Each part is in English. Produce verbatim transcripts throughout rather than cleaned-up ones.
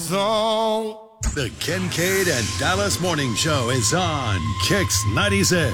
song. The Kincaid and Dallas Morning Show is on Kix ninety-six.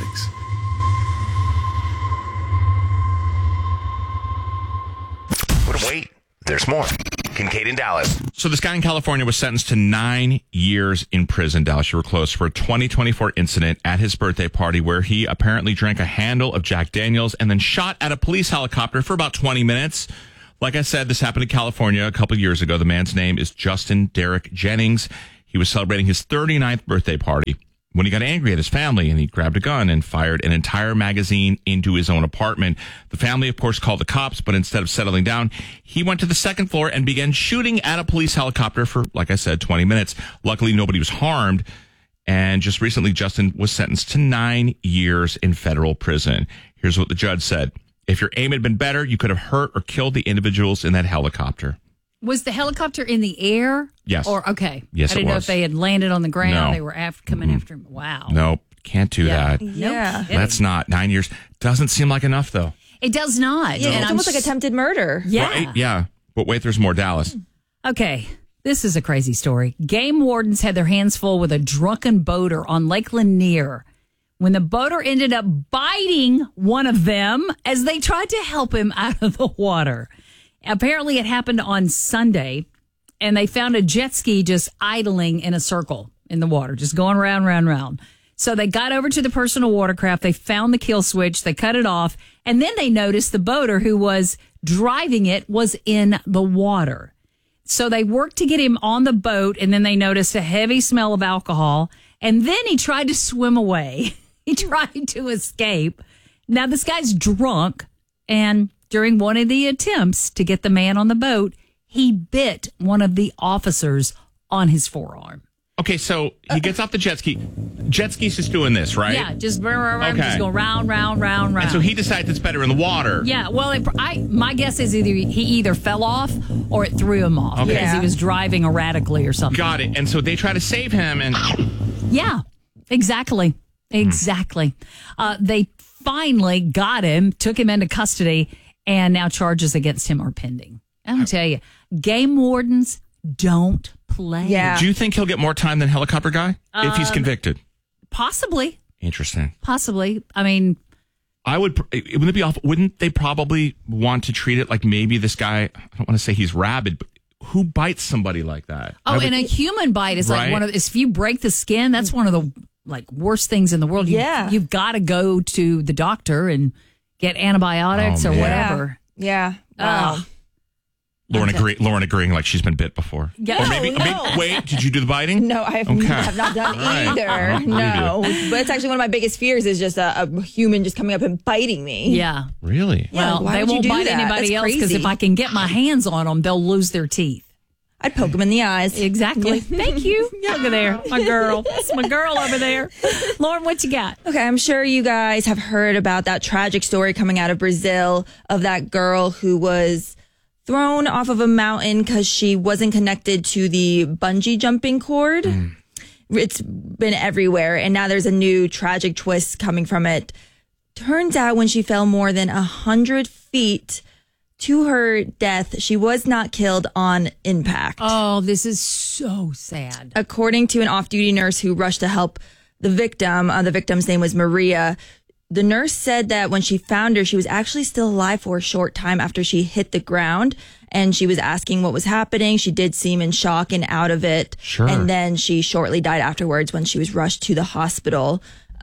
But wait, there's more. Kincaid and Dallas. So this guy in California was sentenced to nine years in prison, Dallas, you were close, for a twenty twenty-four incident at his birthday party where he apparently drank a handle of Jack Daniels and then shot at a police helicopter for about twenty minutes. Like I said, this happened in California a couple years ago. The man's name is Justin Derek Jennings. He was celebrating his thirty-ninth birthday party when he got angry at his family, and he grabbed a gun and fired an entire magazine into his own apartment. The family, of course, called the cops, but instead of settling down, he went to the second floor and began shooting at a police helicopter for, like I said, twenty minutes. Luckily, nobody was harmed. And just recently, Justin was sentenced to nine years in federal prison. Here's what the judge said. If your aim had been better, you could have hurt or killed the individuals in that helicopter. Was the helicopter in the air? Yes. Or okay. Yes, I didn't it know was. if they had landed on the ground. No. They were after, coming Mm-hmm. after him. Wow. Nope, can't do Yeah. that. Yeah. That's not nine years. Doesn't seem like enough, though. It does not. Yeah, And it's I'm almost like s- attempted murder. Yeah. Right? Yeah. But wait, there's more, Dallas. Okay. This is a crazy story. Game wardens had their hands full with a drunken boater on Lake Lanier when the boater ended up biting one of them as they tried to help him out of the water. Apparently, it happened on Sunday, and they found a jet ski just idling in a circle in the water, just going round, round, round. So they got over to the personal watercraft. They found the kill switch. They cut it off. And then they noticed the boater who was driving it was in the water. So they worked to get him on the boat, and then they noticed a heavy smell of alcohol. And then he tried to swim away. He tried to escape. Now, this guy's drunk, and during one of the attempts to get the man on the boat, he bit one of the officers on his forearm. Okay, so he gets off the jet ski. Jet ski's just doing this, right? Yeah, just, brr, brr, brr, Okay. just go round, round, round, round. And so he decides it's better in the water. Yeah, well, it, I my guess is either he either fell off or it threw him off Okay. because he was driving erratically or something. Got it. And so they try to save him, and Yeah, exactly. Exactly. Uh, they finally got him, took him into custody, and now charges against him are pending. I'm going to tell you, game wardens don't play. Yeah. do you think he'll get more time than Helicopter Guy if he's Um, convicted? Possibly. Interesting. Possibly. I mean, I would. It, wouldn't it be awful? Wouldn't they probably want to treat it like maybe this guy? I don't want to say he's rabid, but who bites somebody like that? I oh, would- and a human bite is like Right. one of, if you break the skin, that's one of the like worst things in the world. You, Yeah. You've got to go to the doctor and get antibiotics Oh, or man. whatever. Yeah. Wow. Ugh. Lauren Okay. agree, Lauren agreeing like she's been bit before. Yeah. Or maybe, No, maybe- no. wait, did you do the biting? No, I have, Okay. have not done All right. I either. don't believe No. you. But it's actually one of my biggest fears is just a, a human just coming up and biting me. Yeah. Really? Well, why they would you won't do bite that? anybody That's else because crazy. if I can get my hands on them, they'll lose their teeth. I'd poke him in the eyes. Exactly. Thank you. Look at there, my girl. That's my girl over there. Lauren, what you got? Okay, I'm sure you guys have heard about that tragic story coming out of Brazil of that girl who was thrown off of a mountain because she wasn't connected to the bungee jumping cord. Mm. It's been everywhere, and now there's a new tragic twist coming from it. Turns out when she fell more than a hundred feet to her death, she was not killed on impact. Oh, this is so sad. According to an off-duty nurse who rushed to help the victim, uh, the victim's name was Maria. The nurse said that when she found her, she was actually still alive for a short time after she hit the ground, and she was asking what was happening. She did seem in shock and out of it. Sure. And then she shortly died afterwards when she was rushed to the hospital.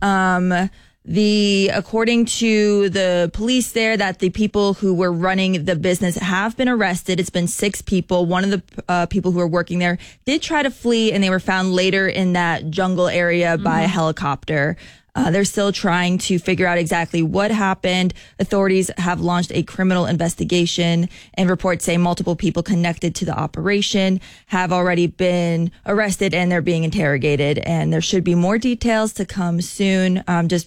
Um, the according to the police there, that the people who were running the business have been arrested. It's been six people. One of the uh, people who were working there did try to flee, and they were found later in that jungle area by a helicopter. Uh, they're still trying to figure out exactly what happened. Authorities have launched a criminal investigation, and reports say multiple people connected to the operation have already been arrested and they're being interrogated. And there should be more details to come soon. Um, just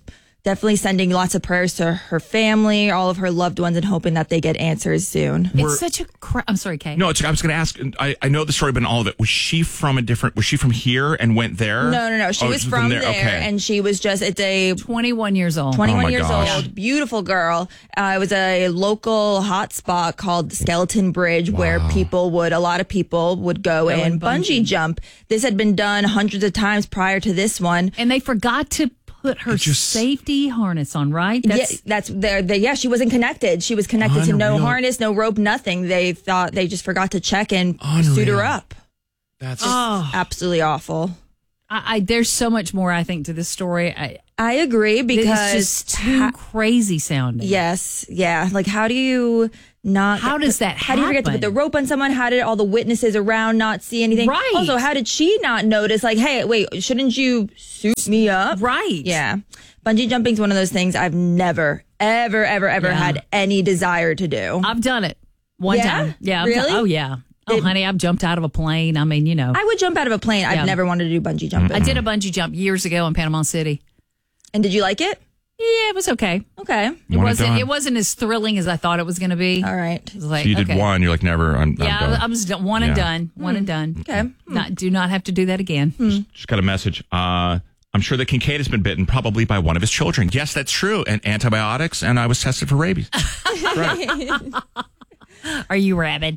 definitely sending lots of prayers to her family, all of her loved ones, and hoping that they get answers soon. It's We're, such a cra- I'm sorry, Kay. No, it's, I was going to ask, I, I know the story, but in all of it, was she from a different, was she from here and went there? No, no, no. She oh, was from, from there, there okay. and she was just, it's a... twenty-one years old. twenty-one oh years gosh. old. Beautiful girl. Uh, it was a local hot spot called the Skeleton Bridge wow. where people would, a lot of people would go, go and, and bungee. bungee jump. This had been done hundreds of times prior to this one. And they forgot to put her just, safety harness on, right? That's, yeah, that's there. The, yeah, she wasn't connected. She was connected unreal. to no harness, no rope, nothing. They thought they just forgot to check and unreal. suit her up. That's oh. absolutely awful. I, I there's so much more I think to this story. I I agree because it's just too ha- crazy sounding. Yes, yeah. Like how do you not? How does that How happen? do you forget to put the rope on someone? How did all the witnesses around not see anything? Right. Also, how did she not notice? Like, hey, wait, shouldn't you suit me up? Right. Yeah. Bungee jumping is one of those things I've never, ever, ever, ever yeah. had any desire to do. I've done it one yeah? time. Yeah. I've really? T- oh yeah. Oh, it, honey, I've jumped out of a plane. I mean, you know. I would jump out of a plane. Yeah. I've never wanted to do bungee jumping. I did a bungee jump years ago in Panama City. And did you like it? Yeah, it was okay. Okay. It wasn't. It wasn't as thrilling as I thought it was going to be. All right. It was like, so you did okay. one. You're like never. I'm, yeah, I'm done. I was one and yeah. done. One mm. and done. Okay. Mm. Not do not have to do that again. Mm. Just, just got a message. Uh, I'm sure that Kincaid has been bitten, probably by one of his children. Yes, that's true. And antibiotics, and I was tested for rabies. Right. Are you rabid?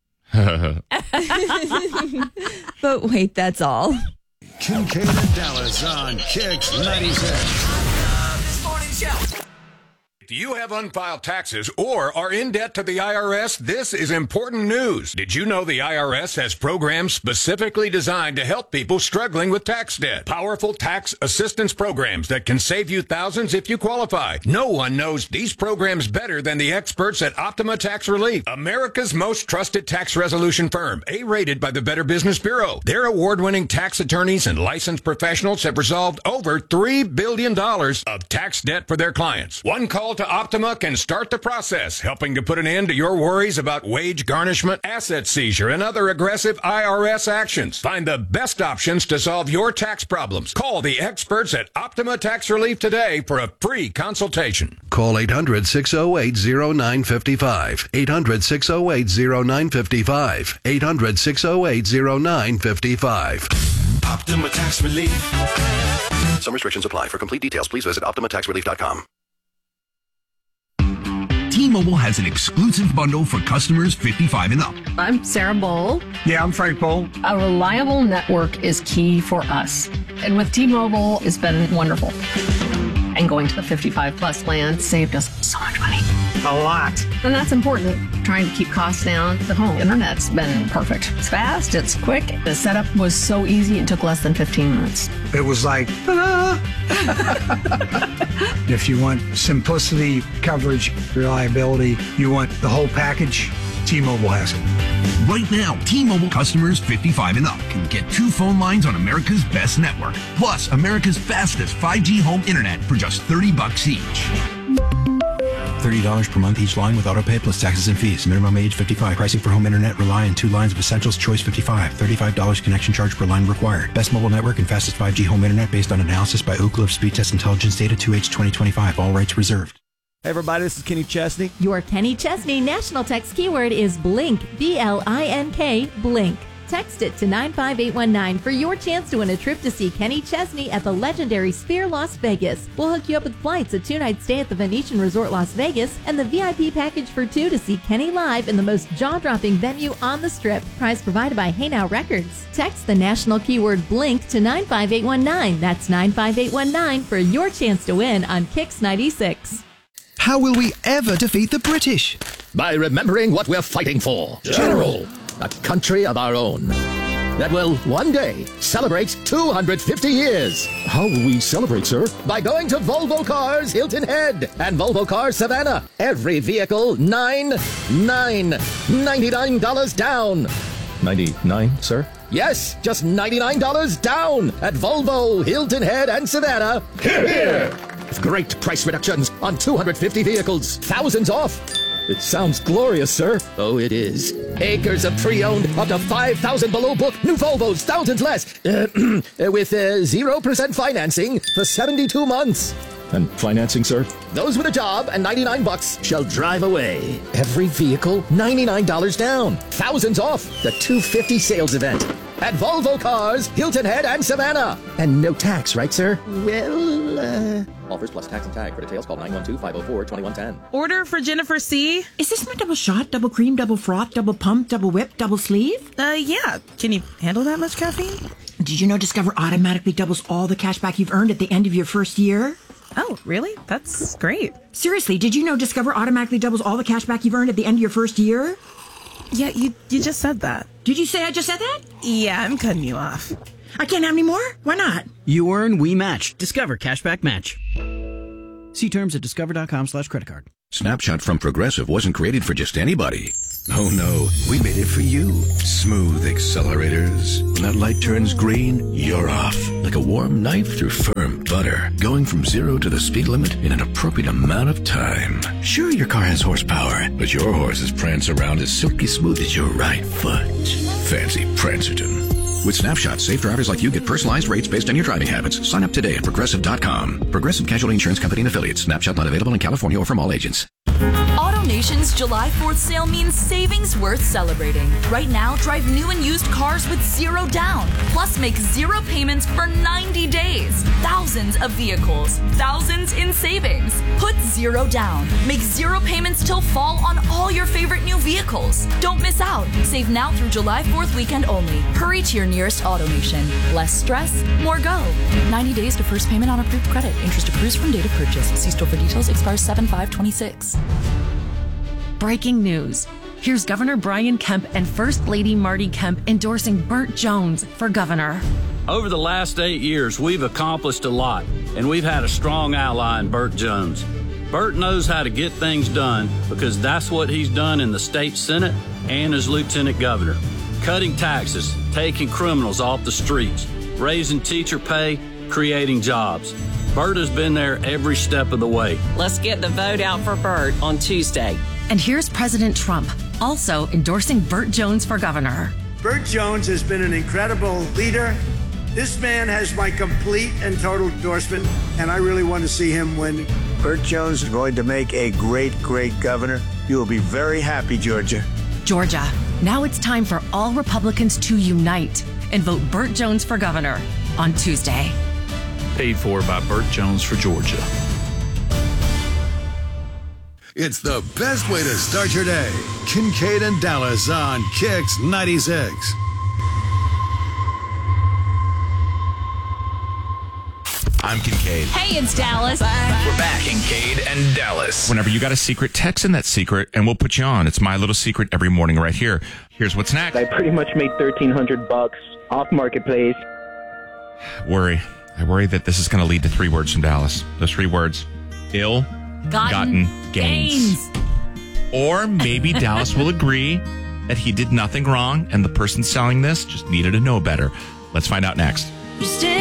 But wait, that's all. Kincaid and Dallas on Kicks ninety-six. This morning show. Do you have unfiled taxes or are in debt to the I R S? This is important news. Did you know the I R S has programs specifically designed to help people struggling with tax debt? Powerful tax assistance programs that can save you thousands if you qualify. No one knows these programs better than the experts at Optima Tax Relief, America's most trusted tax resolution firm, A-rated by the Better Business Bureau. Their award-winning tax attorneys and licensed professionals have resolved over three billion dollars of tax debt for their clients. One call to Optima can start the process, helping to put an end to your worries about wage garnishment, asset seizure, and other aggressive I R S actions. Find the best options to solve your tax problems. Call the experts at Optima Tax Relief today for a free consultation. Call eight hundred, six oh eight, oh nine five five. eight hundred, six oh eight, oh nine five five. eight hundred, six oh eight, oh nine five five. Optima Tax Relief. Some restrictions apply. For complete details, please visit optima tax relief dot com. T-Mobile has an exclusive bundle for customers fifty-five and up. I'm Sarah Bowl. Yeah, I'm Frank Bowl. A reliable network is key for us. And with T-Mobile, it's been wonderful. And going to the fifty-five plus plan saved us so much money. A lot. And that's important. Trying to keep costs down. The home internet's been perfect. It's fast, it's quick. The setup was so easy, it took less than fifteen minutes. It was like, ta-da! If you want simplicity, coverage, reliability, you want the whole package, T-Mobile has it. Right now, T-Mobile customers fifty-five and up can get two phone lines on America's best network, plus America's fastest five G home internet for just thirty bucks each. thirty dollars per month each line with autopay plus taxes and fees. Minimum age fifty-five. Pricing for home internet rely on two lines of Essentials Choice fifty-five. thirty-five dollars connection charge per line required. Best mobile network and fastest five G home internet based on analysis by Ookla of Speed Test Intelligence Data two H twenty twenty-five. All rights reserved. Hey everybody, this is Kenny Chesney. Your Kenny Chesney national text keyword is BLINK. B L I N K, BLINK. Text it to nine five eight one nine for your chance to win a trip to see Kenny Chesney at the legendary Sphere Las Vegas. We'll hook you up with flights, a two-night stay at the Venetian Resort Las Vegas, and the V I P package for two to see Kenny live in the most jaw-dropping venue on the Strip. Prize provided by Hey Now Records. Text the national keyword BLINK to nine five eight one nine. That's nine five eight one nine for your chance to win on Kicks ninety-six. How will we ever defeat the British? By remembering what we're fighting for. General. A country of our own that will one day celebrate two hundred fifty years. How will we celebrate, sir? By going to Volvo Cars Hilton Head and Volvo Cars Savannah. Every vehicle, nine, nine, ninety-nine dollars down. ninety-nine, sir? Yes, just ninety-nine dollars down at Volvo, Hilton Head, and Savannah. Hear, hear! Great price reductions on two hundred fifty vehicles. Thousands off. It sounds glorious, sir. Oh, it is. Acres of pre-owned, up to five thousand below book. New Volvos, thousands less. Uh, with uh, zero percent financing for seventy-two months. And financing, sir? Those with a job and ninety-nine bucks shall drive away. Every vehicle, ninety-nine dollars down. Thousands off. The two fifty sales event. At Volvo Cars, Hilton Head, and Savannah. And no tax, right, sir? Well, uh... Offers plus tax and tag. For details, call nine one two, five oh four, two one one zero. Order for Jennifer C. Is this my double shot, double cream, double froth, double pump, double whip, double sleeve? Uh, yeah. Can you handle that much caffeine? Did you know Discover automatically doubles all the cash back you've earned at the end of your first year? Oh, really? That's great. Seriously, did you know Discover automatically doubles all the cash back you've earned at the end of your first year? Yeah, you you just said that. Did you say I just said that? Yeah, I'm cutting you off. I can't have any more? Why not? You earn, we match. Discover Cashback Match. See terms at discover.com slash credit card. Snapshot from Progressive wasn't created for just anybody. Oh no, we made it for you. Smooth accelerators. When that light turns green, you're off. Like a warm knife through firm butter. Going from zero to the speed limit in an appropriate amount of time. Sure, your car has horsepower, but your horses prance around as silky smooth as your right foot. Fancy Prancerton. With Snapshot, safe drivers like you get personalized rates based on your driving habits. Sign up today at Progressive dot com. Progressive Casualty Insurance Company and Affiliates. Snapshot not available in California or from all agents. AutoNation's July fourth sale means savings worth celebrating. Right now, drive new and used cars with zero down. Plus, make zero payments for ninety days. Thousands of vehicles. Thousands in savings. Put zero down. Make zero payments till fall on all your favorite new vehicles. Don't miss out. Save now through July fourth weekend only. Hurry to your nearest AutoNation. Less stress, more go. ninety days to first payment on approved credit. Interest accrues from date of purchase. See store for details. Expires seven five twenty-six. Breaking news. Here's Governor Brian Kemp and First Lady Marty Kemp endorsing Burt Jones for governor. Over the last eight years, we've accomplished a lot, and we've had a strong ally in Burt Jones. Burt knows how to get things done because that's what he's done in the state Senate and as lieutenant governor. Cutting taxes, taking criminals off the streets, raising teacher pay, creating jobs. Burt has been there every step of the way. Let's get the vote out for Burt on Tuesday. And here's President Trump, also endorsing Burt Jones for governor. Burt Jones has been an incredible leader. This man has my complete and total endorsement, and I really want to see him win. Burt Jones is going to make a great, great governor. You will be very happy, Georgia. Georgia, now it's time for all Republicans to unite and vote Burt Jones for governor on Tuesday. Paid for by Burt Jones for Georgia. It's the best way to start your day. Kincaid and Dallas on Kicks ninety-six. I'm Kincaid. Hey, it's Dallas. We're back, Kincaid and Dallas. Whenever you got a secret, text in that secret and we'll put you on. It's my little secret every morning right here. Here's what's next. I pretty much made thirteen hundred bucks off Marketplace. Worry. I worry that this is going to lead to three words from Dallas. Those three words. Ill. Gotten, gotten gains. gains. Or maybe Dallas will agree that he did nothing wrong and the person selling this just needed to know better. Let's find out next.